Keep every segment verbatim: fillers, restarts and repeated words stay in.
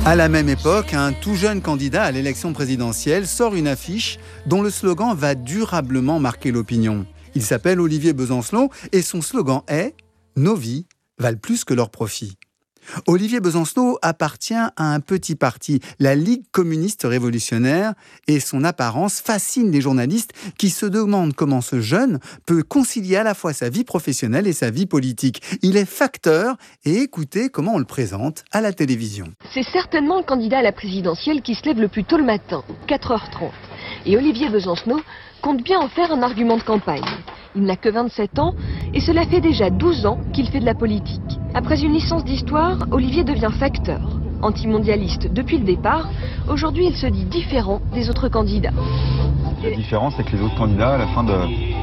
À la même époque, un tout jeune candidat à l'élection présidentielle sort une affiche dont le slogan va durablement marquer l'opinion. Il s'appelle Olivier Besancenot et son slogan est « Nos vies valent plus que leurs profits ». Olivier Besancenot appartient à un petit parti, la Ligue communiste révolutionnaire, et son apparence fascine les journalistes qui se demandent comment ce jeune peut concilier à la fois sa vie professionnelle et sa vie politique. Il est facteur et écoutez comment on le présente à la télévision. C'est certainement le candidat à la présidentielle qui se lève le plus tôt le matin, quatre heures trente. Et Olivier Besancenot compte bien en faire un argument de campagne. Il n'a que vingt-sept ans et cela fait déjà douze ans qu'il fait de la politique. Après une licence d'histoire, Olivier devient facteur. Antimondialiste depuis le départ, aujourd'hui il se dit différent des autres candidats. La différence, c'est que les autres candidats, à la fin de,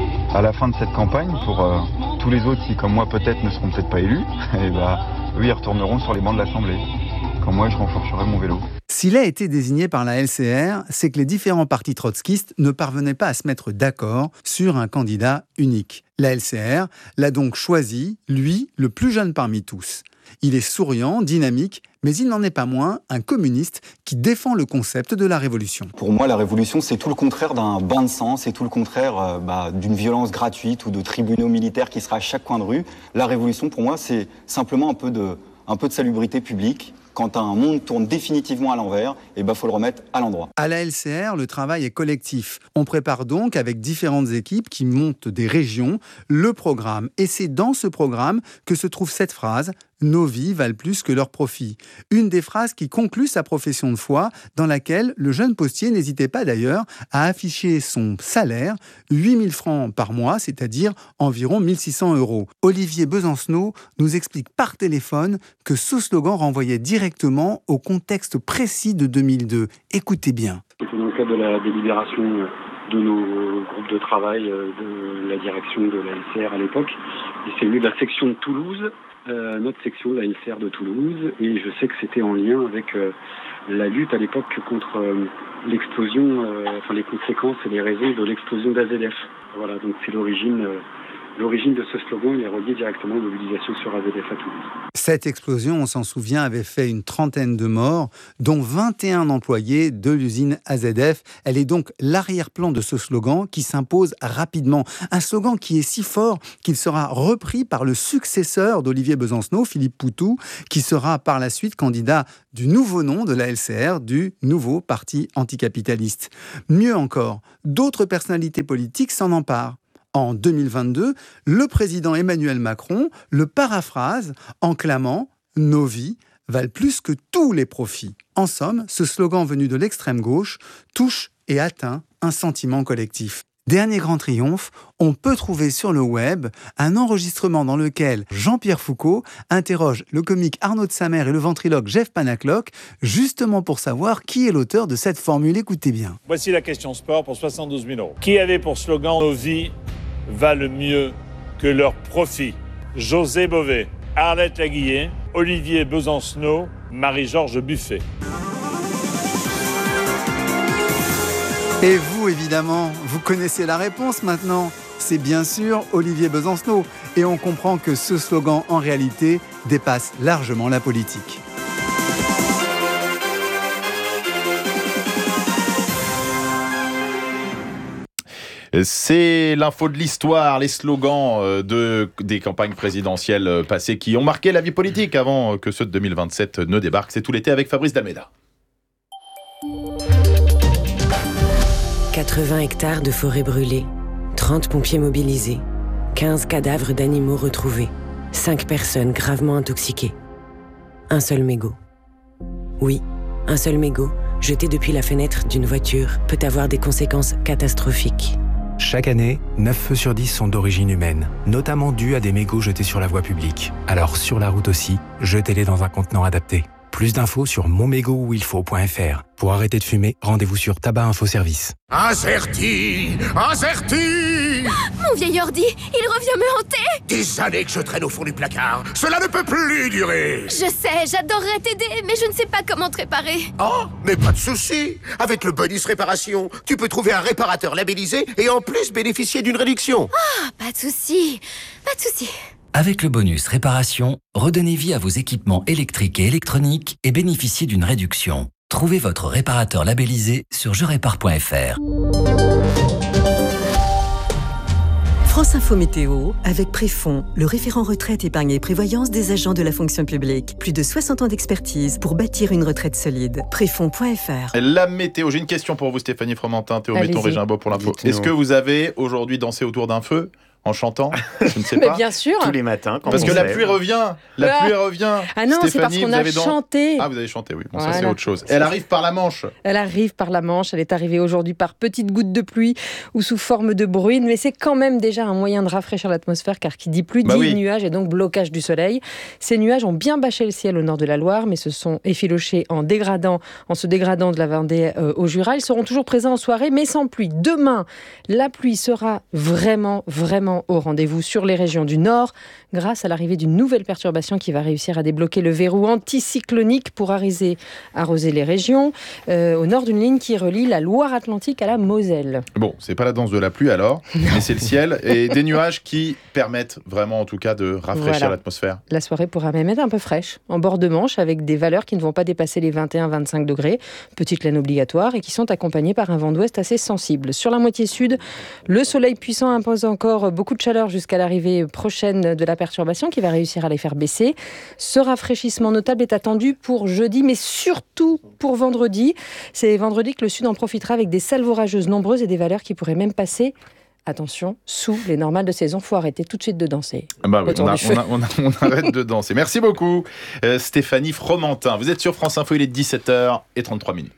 à la fin de cette campagne, pour euh, tous les autres qui, comme moi, peut-être ne seront peut-être pas élus, et bah, eux, ils retourneront sur les bancs de l'Assemblée. Quand moi, je renforcerai mon vélo. S'il a été désigné par la L C R, c'est que les différents partis trotskistes ne parvenaient pas à se mettre d'accord sur un candidat unique. La L C R l'a donc choisi, lui, le plus jeune parmi tous. Il est souriant, dynamique, mais il n'en est pas moins un communiste qui défend le concept de la révolution. Pour moi, la révolution, c'est tout le contraire d'un bain de sang, c'est tout le contraire euh, bah, d'une violence gratuite ou de tribunaux militaires qui sera à chaque coin de rue. La révolution, pour moi, c'est simplement un peu de, un peu de salubrité publique. Quand un monde tourne définitivement à l'envers, il ben, faut le remettre à l'endroit. À la L C R, le travail est collectif. On prépare donc, avec différentes équipes qui montent des régions, le programme. Et c'est dans ce programme que se trouve cette phrase « Nos vies valent plus que leurs profits ». Une des phrases qui conclut sa profession de foi, dans laquelle le jeune postier n'hésitait pas d'ailleurs à afficher son salaire, huit mille francs par mois, c'est-à-dire environ mille six cents euros. Olivier Besancenot nous explique par téléphone que ce slogan renvoyait directement au contexte précis de deux mille deux. Écoutez bien. C'était dans le cadre de la délibération de nos groupes de travail de la direction de la L C R à l'époque. Et c'est venu de la section de Toulouse, euh, notre section de la L C R de Toulouse. Et je sais que c'était en lien avec euh, la lutte à l'époque contre euh, l'explosion, euh, enfin les conséquences et les raisons de l'explosion d'A Z F. Voilà, donc c'est l'origine... Euh, L'origine de ce slogan, il est relié directement aux mobilisations sur A Z F à Toulouse. Cette explosion, on s'en souvient, avait fait une trentaine de morts, dont vingt et un employés de l'usine A Z F. Elle est donc l'arrière-plan de ce slogan qui s'impose rapidement. Un slogan qui est si fort qu'il sera repris par le successeur d'Olivier Besancenot, Philippe Poutou, qui sera par la suite candidat du nouveau nom de la L C R, du nouveau parti anticapitaliste. Mieux encore, d'autres personnalités politiques s'en emparent. En deux mille vingt-deux, le président Emmanuel Macron le paraphrase en clamant « Nos vies valent plus que tous les profits ». En somme, ce slogan venu de l'extrême gauche touche et atteint un sentiment collectif. Dernier grand triomphe, on peut trouver sur le web un enregistrement dans lequel Jean-Pierre Foucault interroge le comique Arnaud de Samer et le ventriloque Jeff Panaclock, justement pour savoir qui est l'auteur de cette formule. Écoutez bien. Voici la question sport pour soixante-douze mille euros. Qui avait pour slogan « Nos vies valent mieux que leurs profits » ? José Bové, Arlette Laguillet, Olivier Besancenot, Marie-Georges Buffet. Et vous, évidemment, vous connaissez la réponse maintenant. C'est bien sûr Olivier Besancenot. Et on comprend que ce slogan, en réalité, dépasse largement la politique. C'est l'info de l'histoire, les slogans de, des campagnes présidentielles passées qui ont marqué la vie politique avant que ceux de deux mille vingt-sept ne débarquent. C'est tout l'été avec Fabrice Dalméda. quatre-vingts hectares de forêt brûlée, trente pompiers mobilisés, quinze cadavres d'animaux retrouvés, cinq personnes gravement intoxiquées. Un seul mégot. Oui, un seul mégot, jeté depuis la fenêtre d'une voiture, peut avoir des conséquences catastrophiques. Chaque année, neuf feux sur dix sont d'origine humaine, notamment dus à des mégots jetés sur la voie publique. Alors sur la route aussi, jetez-les dans un contenant adapté. Plus d'infos sur mon mégot où il faut point f r. Pour arrêter de fumer, rendez-vous sur Tabac Info Service. Incerti, incerti. Mon vieil ordi, il revient me hanter. Des années que je traîne au fond du placard. Cela ne peut plus durer. Je sais, j'adorerais t'aider, mais je ne sais pas comment te réparer. Oh, mais pas de souci. Avec le bonus réparation, tu peux trouver un réparateur labellisé et en plus bénéficier d'une réduction. Ah, oh, pas de souci, pas de souci. Avec le bonus réparation, redonnez vie à vos équipements électriques et électroniques et bénéficiez d'une réduction. Trouvez votre réparateur labellisé sur je répare point f r. France Info Météo, avec Préfond, le référent retraite, épargne et prévoyance des agents de la fonction publique. Plus de soixante ans d'expertise pour bâtir une retraite solide. Préfond point f r. La météo, j'ai une question pour vous Stéphanie Fromentin, Théo Méton, Régimbaud pour l'info. Dites-nous. Est-ce que vous avez aujourd'hui dansé autour d'un feu en chantant? Je ne sais Mais pas. bien sûr. Tous les matins, quand Parce on que se la lève. pluie revient. La Ah. pluie revient. Ah non, c'est parce Stéphanie, qu'on vous a avez dans- chanté. Ah, vous avez chanté, oui. Bon, ça, Voilà. c'est autre chose. Elle arrive par la Manche. Elle arrive par la Manche, elle est arrivée aujourd'hui par petites gouttes de pluie ou sous forme de bruine, mais c'est quand même déjà un moyen de rafraîchir l'atmosphère, car qui dit pluie Bah dit oui. nuages et donc blocage du soleil. Ces nuages ont bien bâché le ciel au nord de la Loire, mais se sont effilochés en dégradant, en se dégradant de la Vendée euh, au Jura. Ils seront toujours présents en soirée, mais sans pluie. Demain, la pluie sera vraiment, vraiment au rendez-vous sur les régions du nord, grâce à l'arrivée d'une nouvelle perturbation qui va réussir à débloquer le verrou anticyclonique pour arroser, arroser les régions, euh, au nord d'une ligne qui relie la Loire-Atlantique à la Moselle. Bon, c'est pas la danse de la pluie alors, mais c'est le ciel et des nuages qui permettent vraiment en tout cas de rafraîchir Voilà. l'atmosphère. La soirée pourra même être un peu fraîche, en bord de Manche, avec des valeurs qui ne vont pas dépasser les vingt et un à vingt-cinq degrés, petite laine obligatoire, et qui sont accompagnées par un vent d'ouest assez sensible. Sur la moitié sud, le soleil puissant impose encore beaucoup de chaleur jusqu'à l'arrivée prochaine de la perturbation qui va réussir à les faire baisser. Ce rafraîchissement notable est attendu pour jeudi, mais surtout pour vendredi. C'est vendredi que le sud en profitera avec des salves orageuses nombreuses et des valeurs qui pourraient même passer, attention, sous les normales de saison. Il faut arrêter tout de suite de danser. Bah oui, Autour on, a- du feu. on a- on a- on arrête de danser. Merci beaucoup euh, Stéphanie Fromentin. Vous êtes sur France Info, il est dix-sept heures trente-trois minutes.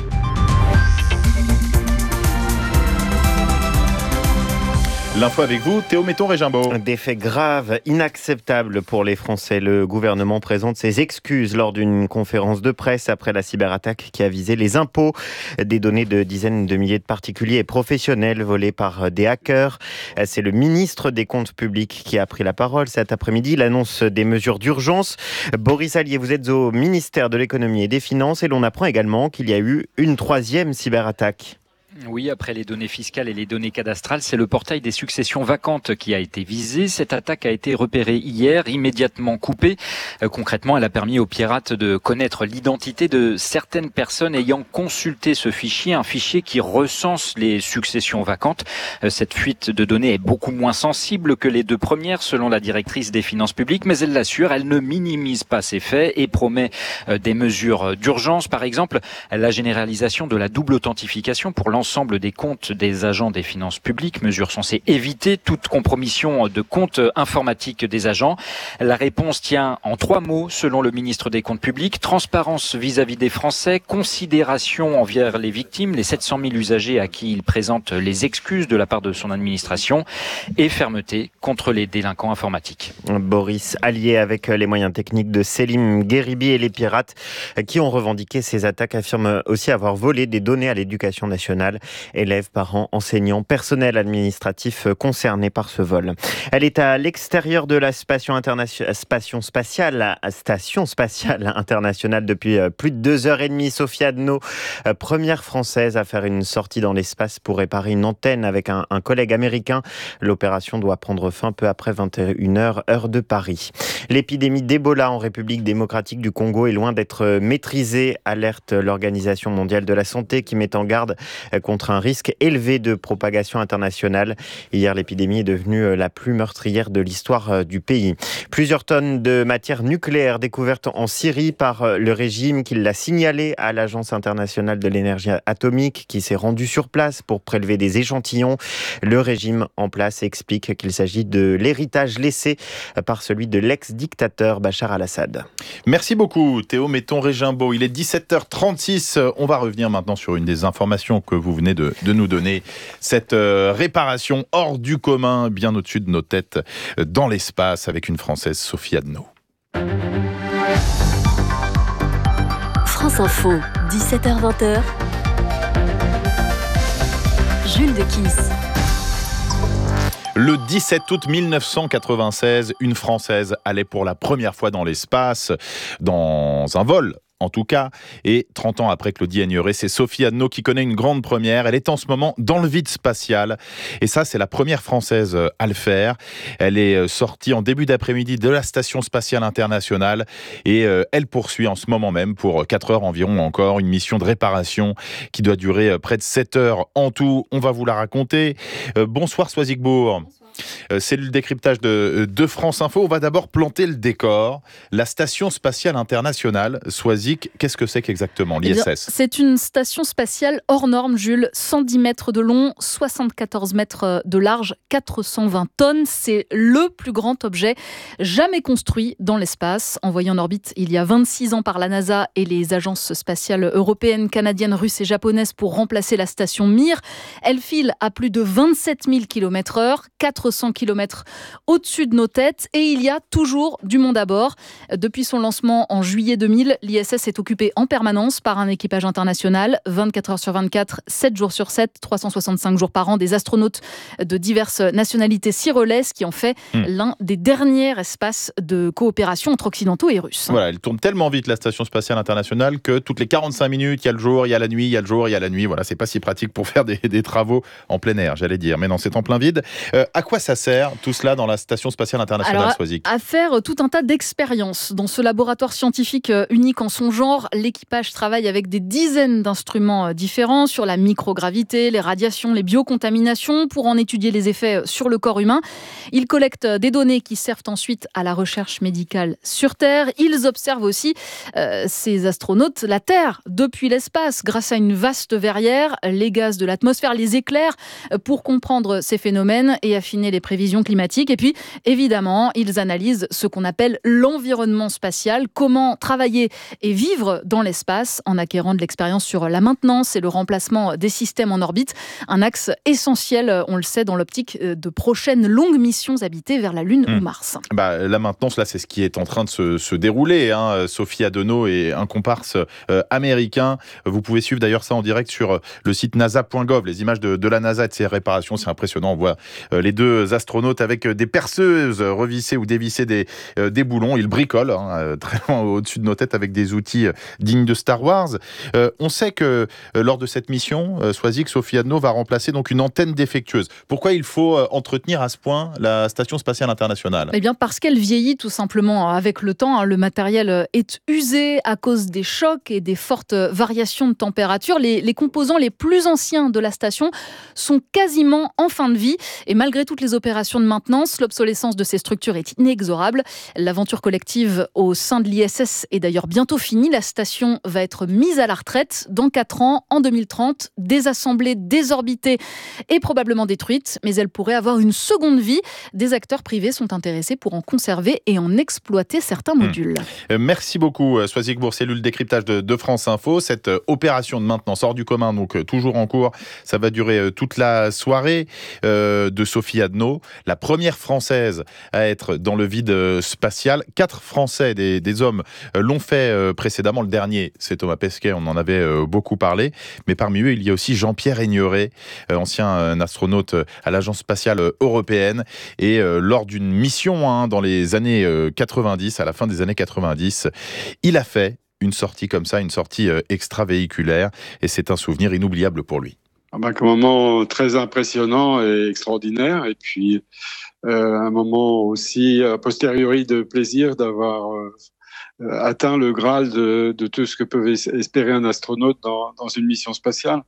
L'info avec vous, Théo Méton, Régimbaud. Des faits graves, inacceptables pour les Français. Le gouvernement présente ses excuses lors d'une conférence de presse après la cyberattaque qui a visé les impôts. Des données de dizaines de milliers de particuliers et professionnels volés par des hackers. C'est le ministre des Comptes publics qui a pris la parole cet après-midi. Il annonce des mesures d'urgence. Boris Allier, vous êtes au ministère de l'économie et des finances et l'on apprend également qu'il y a eu une troisième cyberattaque. Oui, après les données fiscales et les données cadastrales, c'est le portail des successions vacantes qui a été visé. Cette attaque a été repérée hier, immédiatement coupée. Euh, concrètement, elle a permis aux pirates de connaître l'identité de certaines personnes ayant consulté ce fichier, un fichier qui recense les successions vacantes. Euh, cette fuite de données est beaucoup moins sensible que les deux premières, selon la directrice des finances publiques, mais elle l'assure, elle ne minimise pas ces faits et promet euh, des mesures d'urgence. Par exemple, la généralisation de la double authentification pour l'ensemble l'ensemble des comptes des agents des finances publiques, mesure censée éviter toute compromission de comptes informatiques des agents. La réponse tient en trois mots, selon le ministre des Comptes publics: transparence vis-à-vis des Français, considération envers les victimes, les sept cent mille usagers à qui il présente les excuses de la part de son administration, et fermeté contre les délinquants informatiques. Boris Allier avec les moyens techniques de Selim Gueribi et les pirates qui ont revendiqué ces attaques affirment aussi avoir volé des données à l'éducation nationale. Élèves, parents, enseignants, personnel administratif concernés par ce vol. Elle est à l'extérieur de la station, internation- station spatiale, station spatiale internationale depuis plus de deux heures et demie. Sophie Adno, première française à faire une sortie dans l'espace pour réparer une antenne avec un, un collègue américain. L'opération doit prendre fin peu après vingt et une heures, heure de Paris. L'épidémie d'Ebola en République démocratique du Congo est loin d'être maîtrisée, alerte l'Organisation mondiale de la santé qui met en garde contre un risque élevé de propagation internationale. Hier, l'épidémie est devenue la plus meurtrière de l'histoire du pays. Plusieurs tonnes de matière nucléaire découvertes en Syrie par le régime qui l'a signalé à l'Agence internationale de l'énergie atomique qui s'est rendue sur place pour prélever des échantillons. Le régime en place explique qu'il s'agit de l'héritage laissé par celui de l'ex-dictateur Bachar al-Assad. Merci beaucoup Théo Méton, Régimbaud. Il est dix-sept heures trente-six. On va revenir maintenant sur une des informations que vous venez de, de nous donner. Cette euh, réparation hors du commun, bien au-dessus de nos têtes, euh, dans l'espace, avec une Française, Sophie Adno. France Info, dix-sept heures vingt. Jules de Kiss. Le dix-sept août mille neuf cent quatre-vingt-seize, une Française allait pour la première fois dans l'espace, dans un vol en tout cas. Et trente ans après Claudie Aigneret, c'est Sophie Adno qui connaît une grande première. Elle est en ce moment dans le vide spatial. Et ça, c'est la première Française à le faire. Elle est sortie en début d'après-midi de la Station spatiale internationale. Et euh, elle poursuit en ce moment même, pour quatre heures environ encore, une mission de réparation qui doit durer près de sept heures en tout. On va vous la raconter. Euh, bonsoir Soisigbourg. Euh, c'est le décryptage de, de France Info. On va d'abord planter le décor. La Station spatiale internationale, Soisic, qu'est-ce que c'est qu'exactement l'I S S ? Eh c'est une station spatiale hors norme, Jules. cent dix mètres de long, soixante-quatorze mètres de large, quatre cent vingt tonnes. C'est le plus grand objet jamais construit dans l'espace. Envoyé en orbite il y a vingt-six ans par la NASA et les agences spatiales européennes, canadiennes, russes et japonaises pour remplacer la station Mir. Elle file à plus de vingt-sept mille kilomètres heure, quatre cents kilomètres au-dessus de nos têtes, et il y a toujours du monde à bord. Depuis son lancement en juillet deux mille, l'I S S est occupée en permanence par un équipage international, vingt-quatre heures sur vingt-quatre, sept jours sur sept, trois cent soixante-cinq jours par an, des astronautes de diverses nationalités s'y relaient, ce qui en fait mmh. l'un des derniers espaces de coopération entre occidentaux et russes. Voilà, elle tourne tellement vite, la Station spatiale internationale, que toutes les quarante-cinq minutes, il y a le jour, il y a la nuit, il y a le jour, il y a la nuit. Voilà, c'est pas si pratique pour faire des, des travaux en plein air, j'allais dire. Mais non, c'est en plein vide. Euh, à quoi ça sert tout cela dans la Station spatiale internationale, Soisic ? À faire tout un tas d'expériences. Dans ce laboratoire scientifique unique en son genre, l'équipage travaille avec des dizaines d'instruments différents sur la microgravité, les radiations, les biocontaminations, pour en étudier les effets sur le corps humain. Ils collectent des données qui servent ensuite à la recherche médicale sur Terre. Ils observent aussi, euh, ces astronautes, la Terre depuis l'espace grâce à une vaste verrière, les gaz de l'atmosphère, les éclairs, pour comprendre ces phénomènes et affiner les prévisions climatiques. Et puis, évidemment, ils analysent ce qu'on appelle l'environnement spatial, comment travailler et vivre dans l'espace en acquérant de l'expérience sur la maintenance et le remplacement des systèmes en orbite. Un axe essentiel, on le sait, dans l'optique de prochaines longues missions habitées vers la Lune mmh. ou Mars. Bah, la maintenance, là, c'est ce qui est en train de se, se dérouler. Hein. Sophie Adno est un comparse euh, américain. Vous pouvez suivre d'ailleurs ça en direct sur le site nasa point gov. Les images de, de la NASA et de ses réparations, c'est impressionnant. On voit euh, les deux astronautes avec des perceuses revisser ou dévisser des, euh, des boulons. Ils bricolent hein, très loin au-dessus de nos têtes avec des outils dignes de Star Wars. Euh, on sait que euh, lors de cette mission, euh, Soisic, Sophie Adno va remplacer donc une antenne défectueuse. Pourquoi il faut euh, entretenir à ce point la Station spatiale internationale ? Eh bien parce qu'elle vieillit tout simplement avec le temps. Hein, le matériel est usé à cause des chocs et des fortes variations de température. Les, les composants les plus anciens de la station sont quasiment en fin de vie. Et malgré toutes les opérations de maintenance, l'obsolescence de ces structures est inexorable. L'aventure collective au sein de l'I S S est d'ailleurs bientôt finie. La station va être mise à la retraite dans quatre ans, en deux mille trente, désassemblée, désorbitée et probablement détruite. Mais elle pourrait avoir une seconde vie. Des acteurs privés sont intéressés pour en conserver et en exploiter certains modules. Mmh. Merci beaucoup, Soisigbourg, cellule décryptage de, de France Info. Cette opération de maintenance hors du commun, donc toujours en cours, ça va durer toute la soirée. Euh, de Sophie Adno, la première Française à être dans le vide spatial. Quatre Français, des, des hommes, l'ont fait précédemment. Le dernier, c'est Thomas Pesquet, on en avait beaucoup parlé. Mais parmi eux, il y a aussi Jean-Pierre Aigneret, ancien astronaute à l'Agence spatiale européenne. Et lors d'une mission hein, dans les années quatre-vingt-dix, à la fin des années quatre-vingt-dix, il a fait une sortie comme ça, une sortie extravéhiculaire. Et c'est un souvenir inoubliable pour lui. Ah ben, un moment très impressionnant et extraordinaire, et puis euh, un moment aussi a posteriori de plaisir d'avoir euh, atteint le Graal de, de tout ce que peut espérer un astronaute dans, dans une mission spatiale,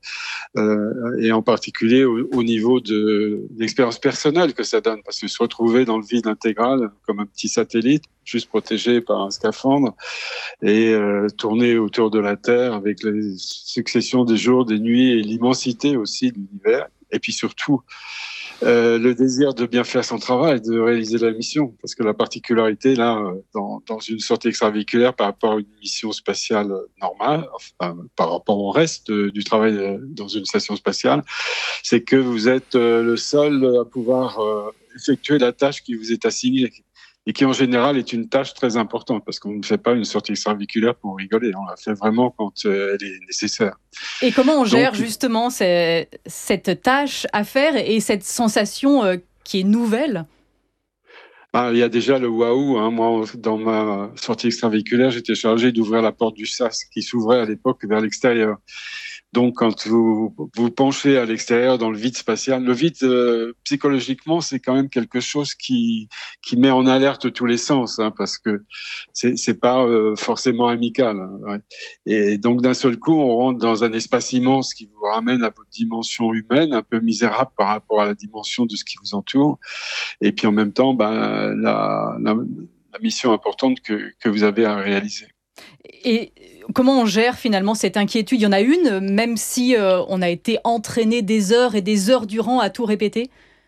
euh, et en particulier au, au niveau de l'expérience personnelle que ça donne, parce que se retrouver dans le vide intégral comme un petit satellite, juste protégé par un scaphandre, et euh, tourner autour de la Terre avec les successions des jours, des nuits et l'immensité aussi de l'univers, et puis surtout Euh, le désir de bien faire son travail, de réaliser la mission. Parce que la particularité, là, dans, dans une sortie extravéhiculaire par rapport à une mission spatiale normale, enfin, par rapport au reste de, du travail dans une station spatiale, c'est que vous êtes euh, le seul à pouvoir euh, effectuer la tâche qui vous est assignée. Et qui en général est une tâche très importante, parce qu'on ne fait pas une sortie extravéhiculaire pour rigoler, on la fait vraiment quand euh, elle est nécessaire. Et comment on gère Donc, justement ces, cette tâche à faire et cette sensation euh, qui est nouvelle ? Ben, il y a déjà le waouh. Hein. Moi, dans ma sortie extravéhiculaire, j'étais chargé d'ouvrir la porte du sas qui s'ouvrait à l'époque vers l'extérieur. Donc, quand vous vous penchez à l'extérieur dans le vide spatial, le vide euh, psychologiquement, c'est quand même quelque chose qui qui met en alerte tous les sens, hein, parce que c'est c'est pas euh, forcément amical. Hein, ouais. Et donc, d'un seul coup, on rentre dans un espace immense qui vous ramène à votre dimension humaine, un peu misérable par rapport à la dimension de ce qui vous entoure. Et puis, en même temps, ben la la, la mission importante que que vous avez à réaliser. Et comment on gère finalement cette inquiétude? Il y en a une, même si euh, on a été entraîné des heures et des heures durant à tout répéter?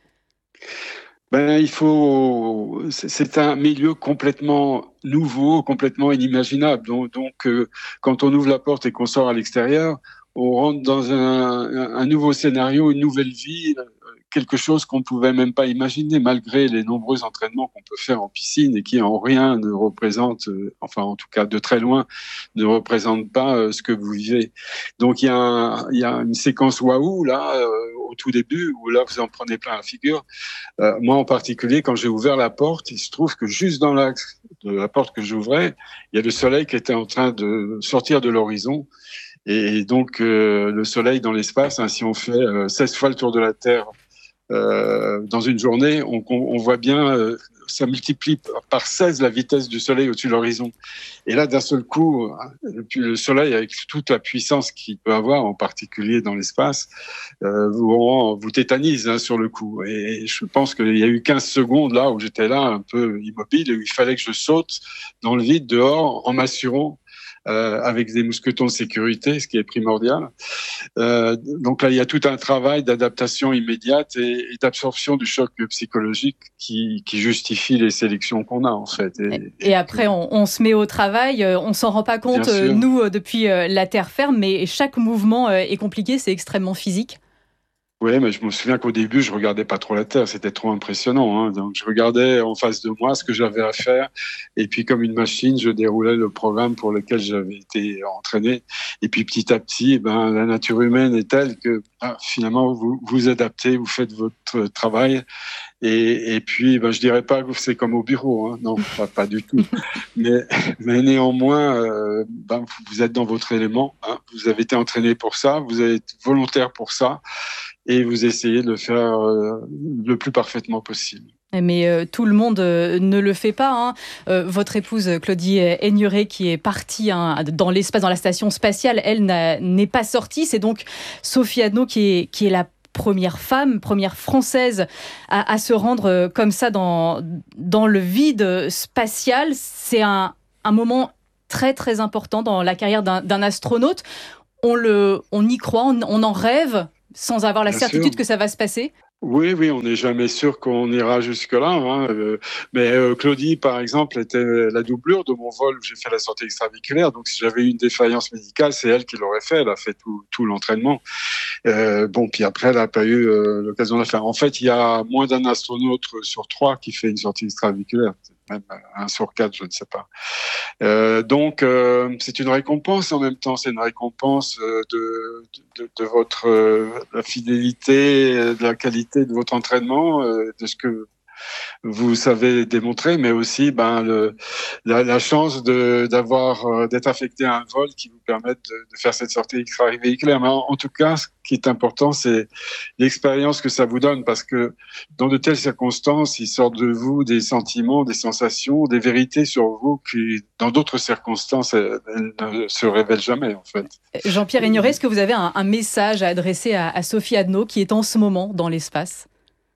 Ben, il faut. C'est un milieu complètement nouveau, complètement inimaginable. Donc, donc euh, quand on ouvre la porte et qu'on sort à l'extérieur, on rentre dans un, un nouveau scénario, une nouvelle vie, quelque chose qu'on ne pouvait même pas imaginer, malgré les nombreux entraînements qu'on peut faire en piscine et qui en rien ne représentent, euh, enfin en tout cas de très loin, ne représentent pas euh, ce que vous vivez. Donc il y a, un, il y a une séquence waouh là euh, au tout début où là vous en prenez plein la figure. Euh, moi en particulier, quand j'ai ouvert la porte, il se trouve que juste dans l'axe de la porte que j'ouvrais, il y a le soleil qui était en train de sortir de l'horizon. Et donc euh, le soleil dans l'espace, hein, si on fait euh, seize fois le tour de la Terre Euh, dans une journée, on, on voit bien, euh, ça multiplie par seize la vitesse du soleil au-dessus de l'horizon. Et là, d'un seul coup, le, le soleil, avec toute la puissance qu'il peut avoir, en particulier dans l'espace, euh, vous, vous tétanise hein, sur le coup. Et je pense qu'il y a eu quinze secondes là où j'étais là, un peu immobile, et où il fallait que je saute dans le vide dehors en m'assurant Euh, avec des mousquetons de sécurité, ce qui est primordial. Euh, donc là, il y a tout un travail d'adaptation immédiate et, et d'absorption du choc psychologique qui, qui justifie les sélections qu'on a, en fait. Et, et après, on, on se met au travail, on s'en rend pas compte, nous, depuis la terre ferme, mais chaque mouvement est compliqué, c'est extrêmement physique. Oui, mais je me souviens qu'au début, je regardais pas trop la Terre, c'était trop impressionnant. Hein. Donc, je regardais en face de moi ce que j'avais à faire, et puis comme une machine, je déroulais le programme pour lequel j'avais été entraîné. Et puis petit à petit, ben, la nature humaine est telle que ben, finalement, vous vous adaptez, vous faites votre travail. Et, et puis, ben, je dirais pas que c'est comme au bureau, hein. Non, pas, pas du tout. Mais, mais néanmoins, euh, ben, vous êtes dans votre élément. Hein. Vous avez été entraîné pour ça, vous êtes volontaire pour ça, et vous essayez de le faire euh, le plus parfaitement possible. Mais euh, tout le monde euh, ne le fait pas. Hein. Euh, votre épouse Claudie Aigneret, qui est partie hein, dans l'espace, dans la station spatiale, elle n'est pas sortie. C'est donc Sophie Adno qui est, qui est la première femme, première française à, à se rendre comme ça dans, dans le vide spatial. C'est un, un moment très très important dans la carrière d'un, d'un astronaute. On, le, on y croit, on, on en rêve sans avoir la Bien certitude sûr. Que ça va se passer. Oui, oui, on n'est jamais sûr qu'on ira jusque-là. Hein. Euh, mais euh, Claudie, par exemple, était la doublure de mon vol où j'ai fait la sortie extravéhiculaire. Donc, si j'avais eu une défaillance médicale, c'est elle qui l'aurait fait. Elle a fait tout, tout l'entraînement. Euh, bon, puis après, elle n'a pas eu euh, l'occasion de le faire. En fait, il y a moins d'un astronaute sur trois qui fait une sortie extravéhiculaire. Même un sur quatre, je ne sais pas. Euh, donc, euh, c'est une récompense en même temps. C'est une récompense de, de, de votre euh, la fidélité, de la qualité de votre entraînement, euh, de ce que vous savez démontrer, mais aussi ben, le, la, la chance de, d'avoir, euh, d'être affecté à un vol qui vous permette de, de faire cette sortie extravéhiculaire. Mais en, en tout cas, ce qui est important, c'est l'expérience que ça vous donne, parce que dans de telles circonstances, il sort de vous des sentiments, des sensations, des vérités sur vous qui, dans d'autres circonstances, elles, elles ne se révèlent jamais, en fait. Jean-Pierre Aigneret, est-ce que vous avez un, un message à adresser à, à Sophie Adno, qui est en ce moment dans l'espace ?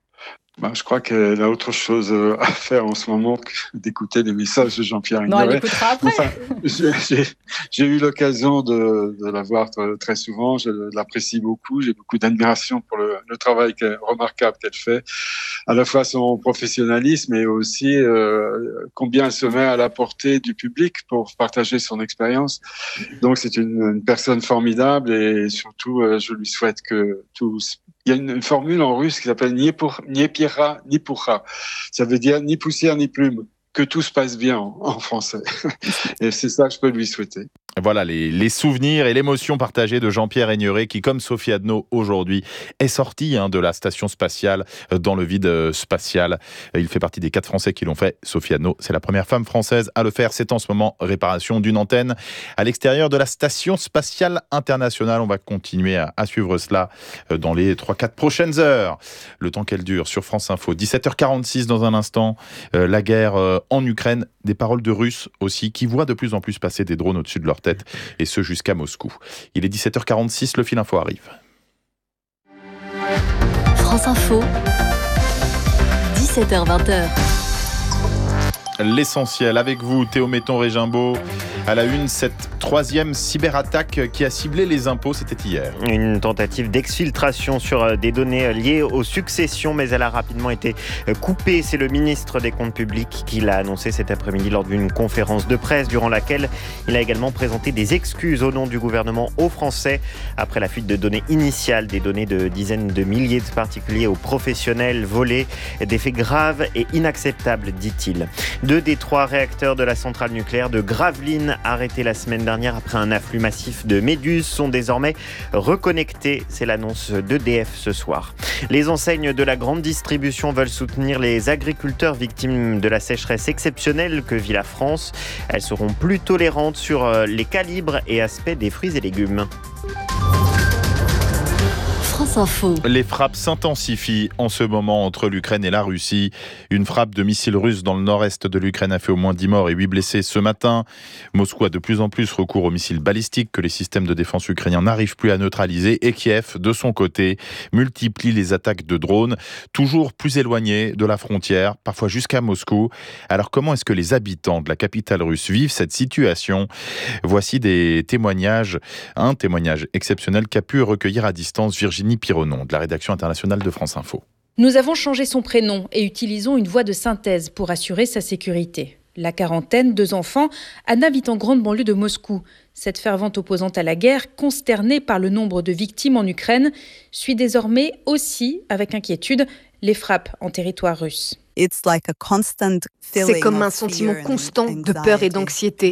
Ben, je crois qu'elle a autre chose à faire en ce moment que d'écouter les messages de Jean-Pierre Aigneret. Non, elle écoutera après. Enfin, j'ai, j'ai eu l'occasion de, de la voir très souvent. Je l'apprécie beaucoup. J'ai beaucoup d'admiration pour le, le travail qu'elle, remarquable qu'elle fait, à la fois son professionnalisme et aussi euh, combien elle se met à la portée du public pour partager son expérience. Donc, c'est une, une personne formidable et surtout, euh, je lui souhaite que tous. Il y a une, une formule en russe qui s'appelle ni pour ni pira ni pourra. Ça veut dire ni poussière ni plume. que tout se passe bien en, en français. Et c'est ça que je peux lui souhaiter. Voilà les, les souvenirs et l'émotion partagée de Jean-Pierre Aigneret qui, comme Sophie Adno aujourd'hui, est sorti hein, de la station spatiale dans le vide spatial. Il fait partie des quatre Français qui l'ont fait. Sophie Adno, c'est la première femme française à le faire. C'est en ce moment réparation d'une antenne à l'extérieur de la station spatiale internationale. On va continuer à, à suivre cela dans les trois quatre prochaines heures. Le temps qu'elle dure sur France Info. dix-sept heures quarante-six dans un instant. Euh, la guerre euh, en Ukraine. Des paroles de Russes aussi qui voient de plus en plus passer des drones au-dessus de leur tête. Et ce jusqu'à Moscou. Il est dix-sept heures quarante-six, le fil info arrive. France Info, dix-sept heures vingt. L'essentiel avec vous, Théo Metton-Régimbaud. À la une, cette troisième cyberattaque qui a ciblé les impôts, c'était hier. Une tentative d'exfiltration sur des données liées aux successions, mais elle a rapidement été coupée. C'est le ministre des Comptes publics qui l'a annoncé cet après-midi lors d'une conférence de presse, durant laquelle il a également présenté des excuses au nom du gouvernement aux Français après la fuite de données initiales, des données de dizaines de milliers de particuliers aux professionnels volés, des faits graves et inacceptables, dit-il. Deux des trois réacteurs de la centrale nucléaire de Gravelines, arrêtés la semaine dernière après un afflux massif de méduses, sont désormais reconnectés. C'est l'annonce d'E D F ce soir. Les enseignes de la grande distribution veulent soutenir les agriculteurs victimes de la sécheresse exceptionnelle que vit la France. Elles seront plus tolérantes sur les calibres et aspects des fruits et légumes. France Info. Les frappes s'intensifient en ce moment entre l'Ukraine et la Russie. Une frappe de missiles russes dans le nord-est de l'Ukraine a fait au moins dix morts et huit blessés ce matin. Moscou a de plus en plus recours aux missiles balistiques que les systèmes de défense ukrainiens n'arrivent plus à neutraliser. Et Kiev, de son côté, multiplie les attaques de drones, toujours plus éloignées de la frontière, parfois jusqu'à Moscou. Alors comment est-ce que les habitants de la capitale russe vivent cette situation ? Voici des témoignages, un témoignage exceptionnel qu'a pu recueillir à distance Virginie Pironon de la rédaction internationale de France Info. Nous avons changé son prénom et utilisons une voix de synthèse pour assurer sa sécurité. La quarantaine, deux enfants, Anna vit en grande banlieue de Moscou. Cette fervente opposante à la guerre, consternée par le nombre de victimes en Ukraine, suit désormais aussi, avec inquiétude, les frappes en territoire russe. C'est comme un sentiment constant de peur et d'anxiété.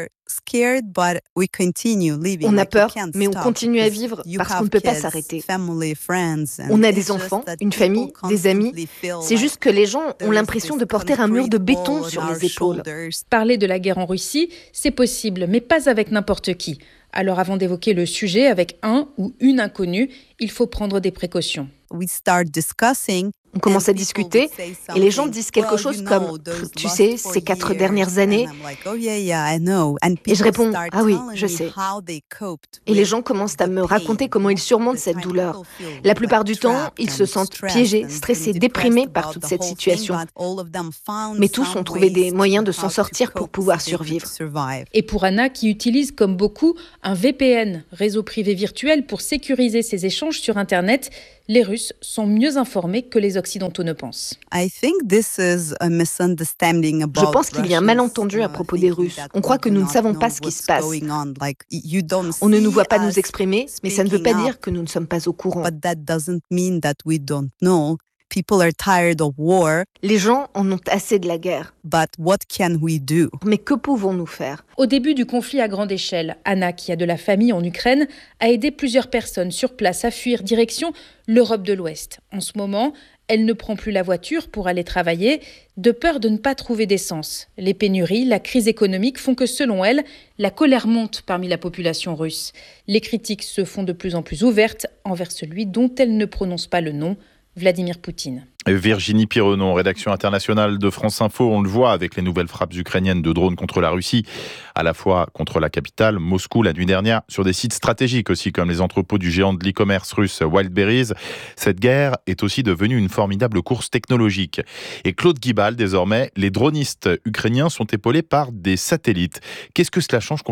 On a peur, mais on continue à vivre parce qu'on ne peut pas s'arrêter. On a des enfants, une famille, des amis. C'est juste que les gens ont l'impression de porter un mur de béton sur les épaules. Parler de la guerre en Russie, c'est possible, mais pas avec n'importe qui. Alors avant d'évoquer le sujet avec un ou une inconnue, il faut prendre des précautions. On commence à discuter et les gens disent quelque chose comme « Tu sais, ces quatre dernières années… » Et je réponds « Ah oui, je sais. » Et les gens commencent à me raconter comment ils surmontent cette douleur. La plupart du temps, ils se sentent piégés, stressés, déprimés par toute cette situation. Mais tous ont trouvé des moyens de s'en sortir pour pouvoir survivre. Et pour Anna, qui utilise comme beaucoup un V P N, réseau privé virtuel, pour sécuriser ses échanges sur Internet, les Russes sont mieux informés que les Occidentaux ne pensent. Je pense qu'il y a un malentendu à propos des Russes. On croit que nous ne savons pas ce qui se passe. On ne nous voit pas nous exprimer, mais ça ne veut pas dire que nous ne sommes pas au courant. Les gens en ont assez de la guerre. Mais que pouvons-nous faire ? Au début du conflit à grande échelle, Anna, qui a de la famille en Ukraine, a aidé plusieurs personnes sur place à fuir direction l'Europe de l'Ouest. En ce moment, elle ne prend plus la voiture pour aller travailler, de peur de ne pas trouver d'essence. Les pénuries, la crise économique font que, selon elle, la colère monte parmi la population russe. Les critiques se font de plus en plus ouvertes envers celui dont elle ne prononce pas le nom, Vladimir Poutine. Virginie Pironon, rédaction internationale de France Info. On le voit avec les nouvelles frappes ukrainiennes de drones contre la Russie, à la fois contre la capitale, Moscou, la nuit dernière, sur des sites stratégiques aussi, comme les entrepôts du géant de l'e-commerce russe Wildberries. Cette guerre est aussi devenue une formidable course technologique. Et Claude Guibal, désormais, les dronistes ukrainiens sont épaulés par des satellites. Qu'est-ce que cela change concrètement ?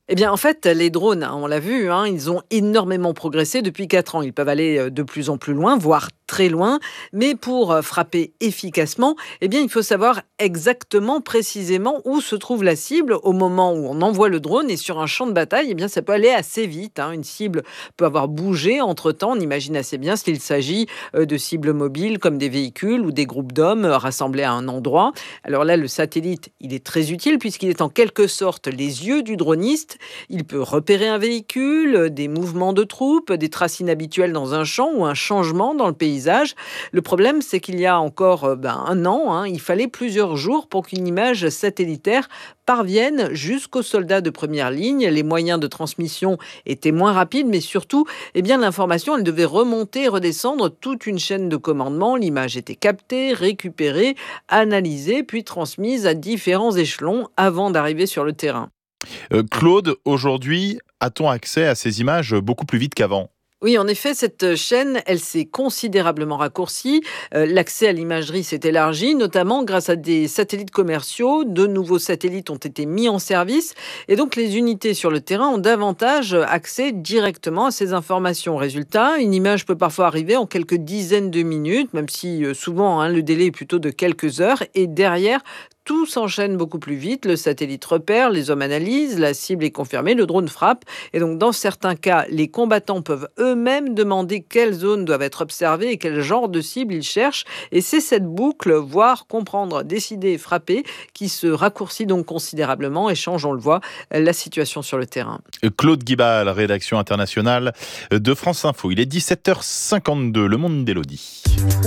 Eh bien, en fait, les drones, on l'a vu, hein, ils ont énormément progressé depuis quatre ans. Ils peuvent aller de plus en plus loin, voire très loin. Mais pour frapper efficacement, eh bien, il faut savoir exactement, précisément où se trouve la cible au moment où on envoie le drone. Et sur un champ de bataille, eh bien, ça peut aller assez vite. Hein. Une cible peut avoir bougé entre-temps. On imagine assez bien s'il s'agit de cibles mobiles comme des véhicules ou des groupes d'hommes rassemblés à un endroit. Alors là, le satellite, il est très utile puisqu'il est en quelque sorte les yeux du droniste. Il peut repérer un véhicule, des mouvements de troupes, des traces inhabituelles dans un champ ou un changement dans le paysage. Le problème, c'est qu'il y a encore ben, un an, hein, il fallait plusieurs jours pour qu'une image satellitaire parvienne jusqu'aux soldats de première ligne. Les moyens de transmission étaient moins rapides, mais surtout, eh bien, l'information, elle devait remonter et redescendre toute une chaîne de commandement. L'image était captée, récupérée, analysée, puis transmise à différents échelons avant d'arriver sur le terrain. Euh, Claude, aujourd'hui, a-t-on accès à ces images beaucoup plus vite qu'avant ? Oui, en effet, cette chaîne, elle s'est considérablement raccourcie. Euh, l'accès à l'imagerie s'est élargi, notamment grâce à des satellites commerciaux. De nouveaux satellites ont été mis en service. Et donc, les unités sur le terrain ont davantage accès directement à ces informations. Résultat, une image peut parfois arriver en quelques dizaines de minutes, même si euh, souvent hein, le délai est plutôt de quelques heures. Et derrière, tout s'enchaîne beaucoup plus vite. Le satellite repère, les hommes analysent, la cible est confirmée, le drone frappe. Et donc, dans certains cas, les combattants peuvent eux-mêmes demander quelles zones doivent être observées et quel genre de cible ils cherchent. Et c'est cette boucle, voir, comprendre, décider, frapper, qui se raccourcit donc considérablement et change, on le voit, la situation sur le terrain. Claude Guibal, rédaction internationale de France Info. Il est dix-sept heures cinquante-deux, Le Monde d'Élodie.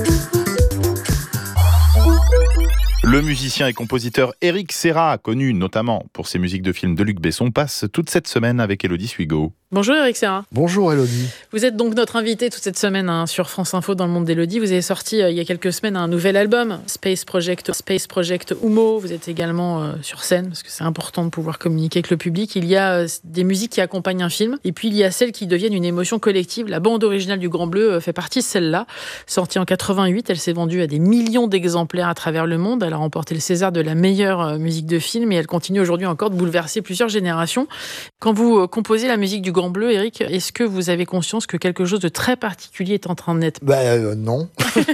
Le musicien et compositeur Éric Serra, connu notamment pour ses musiques de films de Luc Besson, passe toute cette semaine avec Élodie Suigo. Bonjour Éric Serra. Bonjour Élodie. Vous êtes donc notre invité toute cette semaine hein, sur France Info dans le monde d'Élodie. Vous avez sorti euh, il y a quelques semaines un nouvel album, Space Project, Space Project Humo. Vous êtes également euh, sur scène parce que c'est important de pouvoir communiquer avec le public. Il y a euh, des musiques qui accompagnent un film et puis il y a celles qui deviennent une émotion collective. La bande originale du Grand Bleu euh, fait partie de celle-là. Sortie en quatre-vingt-huit, elle s'est vendue à des millions d'exemplaires à travers le monde. Elle a remporté le César de la meilleure euh, musique de film et elle continue aujourd'hui encore de bouleverser plusieurs générations. Quand vous euh, composez la musique du Grand Bleu, Éric, est-ce que vous avez conscience que quelque chose de très particulier est en train de naître ? Ben euh, non.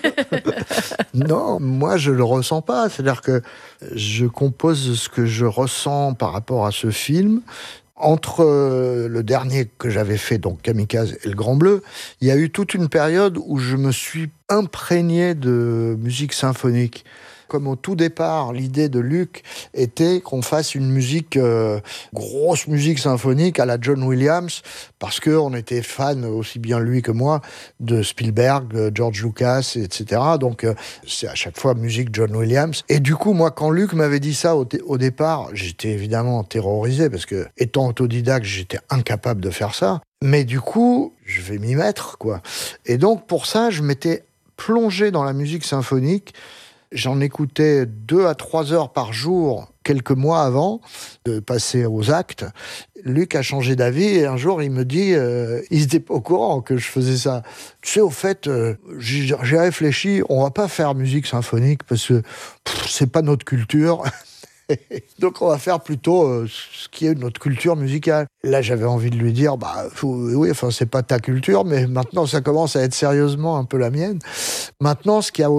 Non, moi je le ressens pas. C'est-à-dire que je compose ce que je ressens par rapport à ce film. Entre euh, le dernier que j'avais fait, donc Kamikaze et le Grand Bleu, il y a eu toute une période où je me suis imprégné de musique symphonique. Comme au tout départ, l'idée de Luc était qu'on fasse une musique, euh, grosse musique symphonique à la John Williams, parce qu'on était fan, aussi bien lui que moi, de Spielberg, George Lucas, et cetera. Donc euh, c'est à chaque fois musique John Williams. Et du coup, moi, quand Luc m'avait dit ça au, t- au départ, j'étais évidemment terrorisé, parce que, étant autodidacte, j'étais incapable de faire ça. Mais du coup, je vais m'y mettre, quoi. Et donc, pour ça, je m'étais plongé dans la musique symphonique. J'en écoutais deux à trois heures par jour, quelques mois avant de passer aux actes. Luc a changé d'avis et un jour, il me dit, euh, il n'était pas au courant que je faisais ça. Tu sais, au fait, euh, j'ai, j'ai réfléchi, on va pas faire musique symphonique parce que pff, c'est pas notre culture. Donc on va faire plutôt euh, ce qui est notre culture musicale. Là, j'avais envie de lui dire, bah faut, oui, enfin c'est pas ta culture, mais maintenant ça commence à être sérieusement un peu la mienne. Maintenant, ce qu'il y a